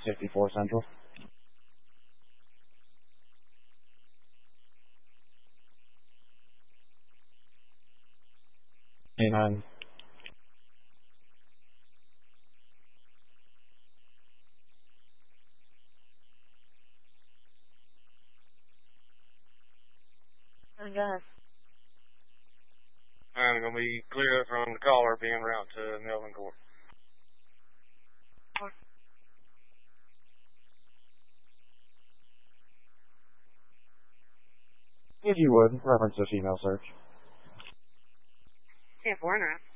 54 Central. Amen. Yes. I'm going to be clear from the caller being route to Melvin Court. If you would, reference this email search. 10-4 en route.